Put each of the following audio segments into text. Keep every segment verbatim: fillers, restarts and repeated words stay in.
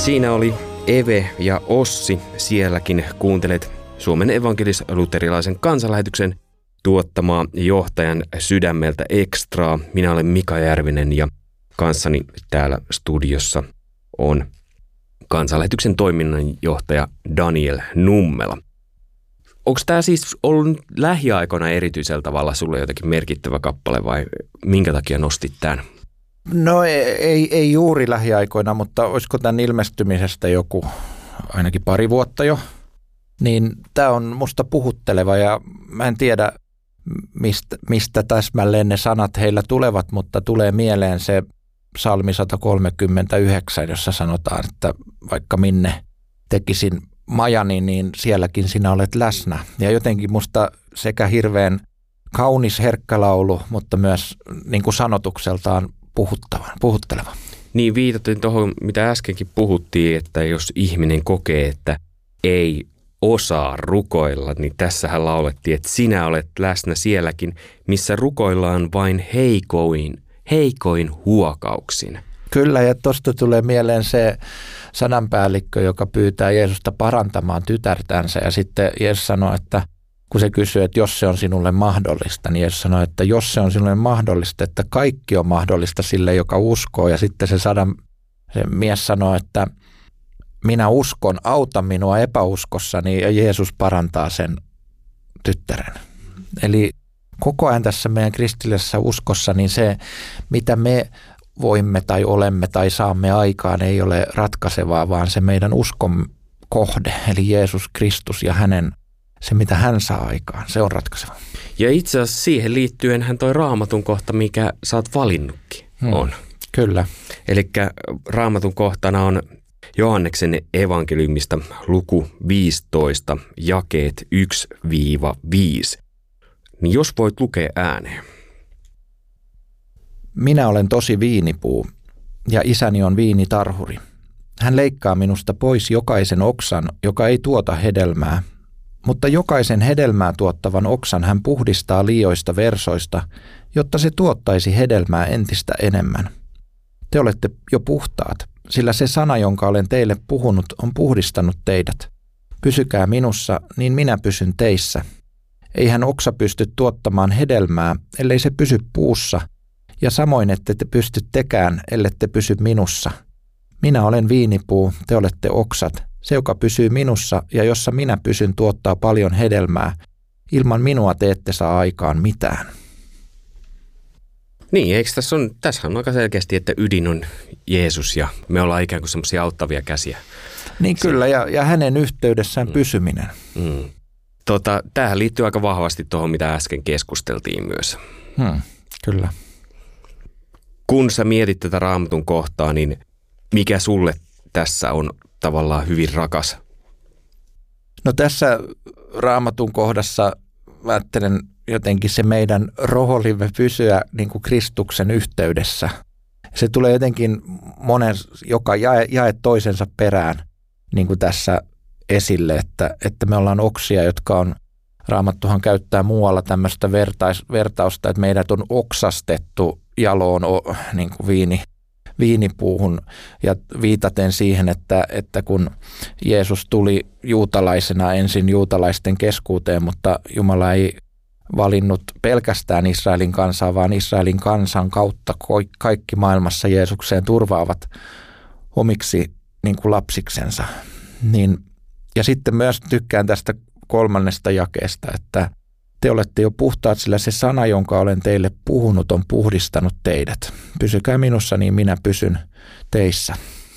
Siinä oli Eve ja Ossi. Sielläkin kuuntelet Suomen evankelis-luterilaisen kansanlähetyksen tuottamaa Johtajan sydämeltä ekstraa. Minä olen Mika Järvinen ja kanssani täällä studiossa on kansanlähetyksen toiminnanjohtaja Daniel Nummela. Onko tämä siis ollut lähiaikoina erityisellä tavalla sulle jotenkin merkittävä kappale vai minkä takia nostit tämän? No ei, ei juuri lähiaikoina, mutta olisiko tämän ilmestymisestä joku ainakin pari vuotta jo, niin tämä on musta puhutteleva ja mä en tiedä mistä, mistä täsmälleen ne sanat heillä tulevat, mutta tulee mieleen se psalmi sata kolmekymmentäyhdeksän, jossa sanotaan, että vaikka minne tekisin majani, niin sielläkin sinä olet läsnä. Ja jotenkin musta sekä hirveän kaunis herkkä laulu, mutta myös niin kuin sanotukseltaan puhuttava, puhutteleva. Niin viitaten tuohon, mitä äskenkin puhuttiin, että jos ihminen kokee, että ei osaa rukoilla, niin tässähän laulettiin, että sinä olet läsnä sielläkin, missä rukoillaan vain heikoin, heikoin huokauksin. Kyllä, ja tuosta tulee mieleen se sananpäällikkö, joka pyytää Jeesusta parantamaan tytärtänsä, ja sitten Jeesus sanoi, että kun se kysyy, että jos se on sinulle mahdollista, niin Jeesus sanoi, että jos se on sinulle mahdollista, että kaikki on mahdollista sille, joka uskoo, ja sitten se sadan se mies sanoi, että minä uskon, auta minua epäuskossani, ja Jeesus parantaa sen tyttären. Eli koko ajan tässä meidän kristillisessä uskossa, niin se, mitä me voimme tai olemme tai saamme aikaan, ei ole ratkaisevaa, vaan se meidän uskon kohde, eli Jeesus Kristus ja hänen, se mitä hän saa aikaan, se on ratkaiseva. Ja itse asiassa siihen liittyen hän toi Raamatun kohta, mikä sä oot valinnutkin, hmm. on. Kyllä. Eli Raamatun kohtana on Johanneksen evankeliumista luku viisitoista, jakeet yksi viisi. Niin jos voit lukea ääneen. Minä olen tosi viinipuu, ja isäni on viinitarhuri. Hän leikkaa minusta pois jokaisen oksan, joka ei tuota hedelmää, mutta jokaisen hedelmää tuottavan oksan hän puhdistaa liioista versoista, jotta se tuottaisi hedelmää entistä enemmän. Te olette jo puhtaat, sillä se sana, jonka olen teille puhunut, on puhdistanut teidät. Pysykää minussa, niin minä pysyn teissä. Eihän oksa pysty tuottamaan hedelmää, ellei se pysy puussa, ja samoin ette te pysty tekään, ellette pysy minussa. Minä olen viinipuu, te olette oksat. Se, joka pysyy minussa ja jossa minä pysyn, tuottaa paljon hedelmää. Ilman minua te ette saa aikaan mitään. Niin, eikö tässä on, tässä on aika selkeästi, että ydin on Jeesus ja me ollaan ikään kuin semmoisia auttavia käsiä. Niin kyllä, ja, ja hänen yhteydessään mm. pysyminen. Mm. Tota, tämähän liittyy aika vahvasti tuohon, mitä äsken keskusteltiin myös. Hmm, kyllä. Kun sä mietit tätä Raamatun kohtaa, niin mikä sulle tässä on tavallaan hyvin rakas? No tässä Raamatun kohdassa ajattelen jotenkin se meidän roholimme pysyä niin kuin Kristuksen yhteydessä. Se tulee jotenkin monen, joka jae, jae toisensa perään niin kuin tässä esille, että, että me ollaan oksia, jotka on, Raamattuhan käyttää muualla tämmöistä vertais, vertausta, että meidät on oksastettu jaloon niin kuin viini, viinipuuhun ja viitaten siihen, että, että kun Jeesus tuli juutalaisena ensin juutalaisten keskuuteen, mutta Jumala ei valinnut pelkästään Israelin kansaa, vaan Israelin kansan kautta kaikki maailmassa Jeesukseen turvaavat omiksi niin kuin lapsiksensa. Niin, ja sitten myös tykkään tästä kolmannesta jakeesta, että te olette jo puhtaat, sillä se sana, jonka olen teille puhunut, on puhdistanut teidät. Pysykää minussa, niin minä pysyn teissä.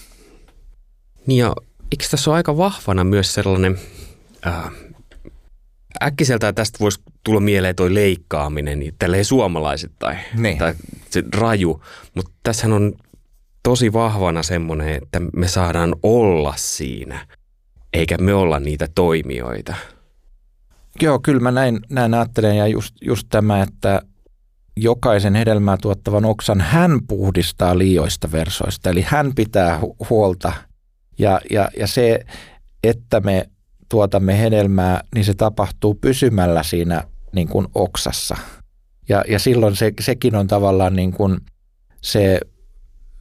Niin ja eikö tässä ole aika vahvana myös sellainen, äh, äkkiseltään tästä voisi tulla mieleen toi leikkaaminen, niin tälleen suomalaiset tai, niin. tai se raju, mutta tässähän on tosi vahvana semmoinen, että me saadaan olla siinä, eikä me olla niitä toimijoita. Joo, kyllä mä näin, näin ajattelen ja just, just tämä, että jokaisen hedelmää tuottavan oksan hän puhdistaa liioista versoista, eli hän pitää hu- huolta ja, ja, ja se, että me tuotamme hedelmää, niin se tapahtuu pysymällä siinä niin kuin oksassa ja, ja silloin se, sekin on tavallaan niin kuin se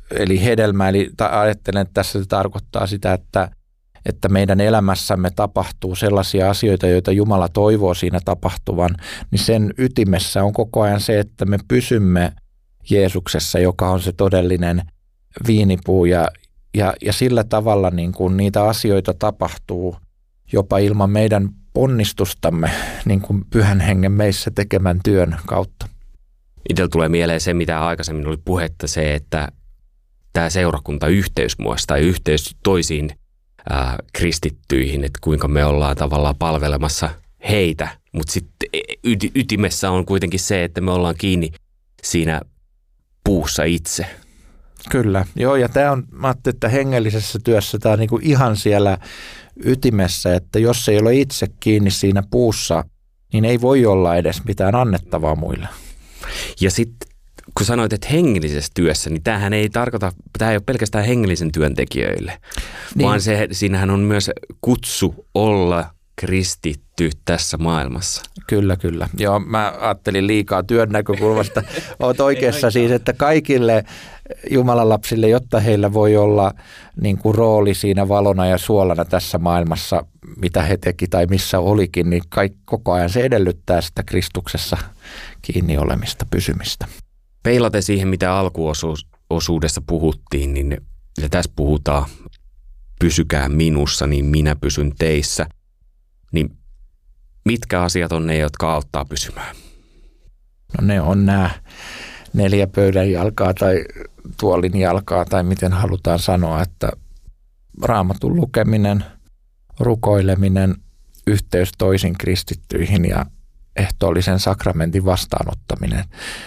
eli hedelmä. Eli ta- ajattelen, että tässä se tarkoittaa sitä, että, että meidän elämässämme tapahtuu sellaisia asioita, joita Jumala toivoo siinä tapahtuvan, niin sen ytimessä on koko ajan se, että me pysymme Jeesuksessa, joka on se todellinen viinipuu ja, ja, ja sillä tavalla niin kuin niitä asioita tapahtuu jopa ilman meidän ponnistustamme niin kuin Pyhän Hengen meissä tekemän työn kautta. Itsellä tulee mieleen se, mitä aikaisemmin oli puhetta, se, että tämä seurakuntayhteys muassa tai yhteys toisiin ää, kristittyihin, että kuinka me ollaan tavallaan palvelemassa heitä, mutta sitten y- ytimessä on kuitenkin se, että me ollaan kiinni siinä puussa itse. Kyllä, joo, ja tämä on, mä ajattelin, että hengellisessä työssä tämä on niinku ihan siellä ytimessä, että jos ei ole itse kiinni siinä puussa, niin ei voi olla edes mitään annettavaa muille. Ja sitten kun sanoit, että hengellisessä työssä, niin tämähän ei tarkoita, tämä ei ole pelkästään hengellisen työntekijöille, niin, vaan se, siinähän on myös kutsu olla kristitty tässä maailmassa. Kyllä, kyllä. Joo, mä ajattelin liikaa työn näkökulmasta. Olet oikeassa siis, että kaikille Jumalan lapsille, jotta heillä voi olla niin kuin rooli siinä valona ja suolana tässä maailmassa, mitä he teki tai missä olikin, niin kaikki, koko ajan se edellyttää sitä Kristuksessa kiinni olemista, pysymistä. Peilaten siihen, mitä alkuosuudessa puhuttiin, niin ja tässä puhutaan, pysykää minussa, niin minä pysyn teissä. Niin mitkä asiat on ne, jotka auttaa pysymään? No ne on nämä neljä pöydän jalkaa tai tuolin jalkaa tai miten halutaan sanoa, että Raamatun lukeminen, rukoileminen, yhteys toisiin kristittyihin ja ehtoollisen sakramentin vastaanottaminen.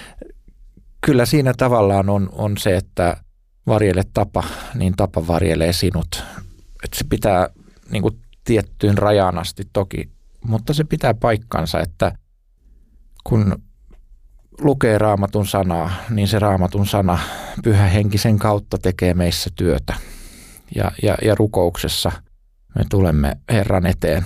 Kyllä siinä tavallaan on, on se, että varjele tapa, niin tapa varjelee sinut. Että se pitää niin kuin tiettyyn rajaan asti toki, mutta se pitää paikkansa, että kun lukee Raamatun sanaa, niin se Raamatun sana Pyhän Henki sen kautta tekee meissä työtä. Ja, ja, ja rukouksessa me tulemme Herran eteen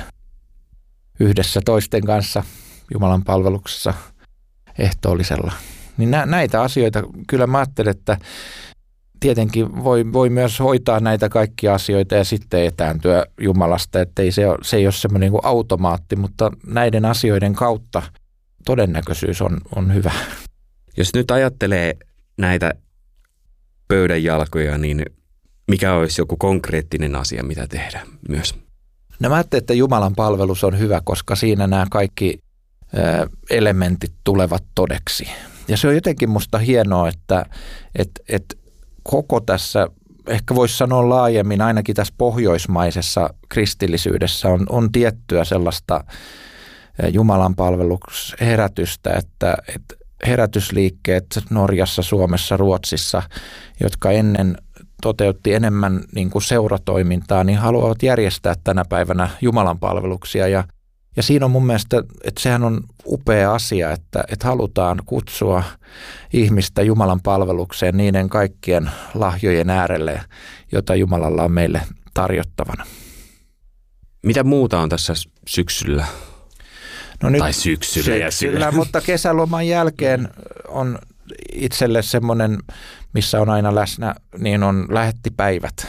yhdessä toisten kanssa Jumalan palveluksessa ehtoollisella. Niin nä, näitä asioita, kyllä mä ajattelen, että tietenkin voi, voi myös hoitaa näitä kaikkia asioita ja sitten etääntyä Jumalasta, että ei se, ole, se ei ole semmoinen kuin automaatti, mutta näiden asioiden kautta todennäköisyys on, on hyvä. Jos nyt ajattelee näitä pöydänjalkoja, niin mikä olisi joku konkreettinen asia, mitä tehdään myös? No mä ajattelen, että Jumalan palvelus on hyvä, koska siinä nämä kaikki ä, elementit tulevat todeksi. Ja se on jotenkin musta hienoa, että et, et koko tässä, ehkä voisi sanoa laajemmin, ainakin tässä pohjoismaisessa kristillisyydessä on, on tiettyä sellaista Jumalan palvelusherätystä, että, että herätysliikkeet Norjassa, Suomessa, Ruotsissa, jotka ennen toteutti enemmän niin kuin seuratoimintaa, niin haluavat järjestää tänä päivänä Jumalan palveluksia. Ja, ja siinä on mun mielestä, että sehän on upea asia, että, että halutaan kutsua ihmistä Jumalan palvelukseen niiden kaikkien lahjojen äärelle, jota Jumalalla on meille tarjottavana. Mitä muuta on tässä syksyllä? No nyt tai syksyllä. Syksyllä, mutta kesäloman jälkeen on itselle semmoinen, missä on aina läsnä, niin on lähettipäivät.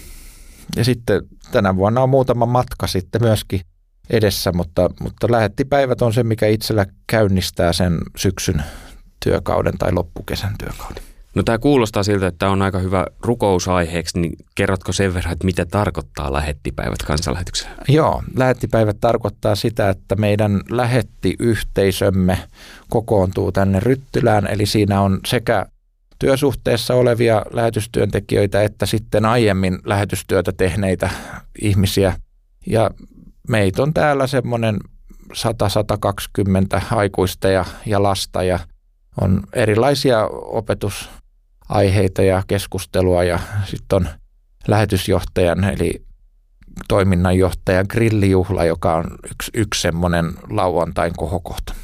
Ja sitten tänä vuonna on muutama matka sitten myöskin edessä, mutta, mutta lähettipäivät on se, mikä itsellä käynnistää sen syksyn työkauden tai loppukesän työkauden. No tämä kuulostaa siltä, että tämä on aika hyvä rukousaiheeksi, niin kerrotko sen verran, että mitä tarkoittaa lähettipäivät kansanlähetyksellä? Joo, lähettipäivät tarkoittaa sitä, että meidän lähettiyhteisömme kokoontuu tänne Ryttylään, eli siinä on sekä työsuhteessa olevia lähetystyöntekijöitä että sitten aiemmin lähetystyötä tehneitä ihmisiä. Ja meitä on täällä semmoinen sata kaksikymmentä aikuista ja, ja lasta ja on erilaisia opetusaiheita ja keskustelua ja sitten on lähetysjohtajan eli toiminnanjohtajan grillijuhla, joka on yksi, yksi semmoinen lauantain kohokohta.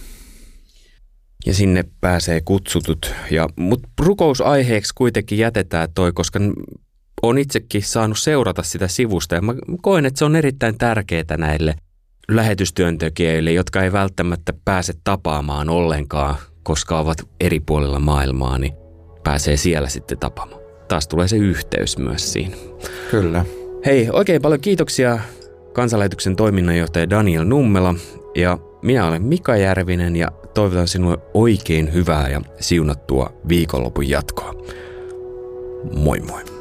Ja sinne pääsee kutsutut. Ja, mutta rukousaiheeksi kuitenkin jätetään toi, koska olen itsekin saanut seurata sitä sivusta ja mä koen, että se on erittäin tärkeää näille lähetystyöntekijöille, jotka ei välttämättä pääse tapaamaan ollenkaan, koska ovat eri puolilla maailmaa, niin pääsee siellä sitten tapaamaan. taas tulee se yhteys myös siinä. Kyllä. Hei, oikein paljon kiitoksia Kansanlähetyksen toiminnanjohtaja Daniel Nummela ja minä olen Mika Järvinen ja toivotan sinulle oikein hyvää ja siunattua viikonlopun jatkoa. Moi moi!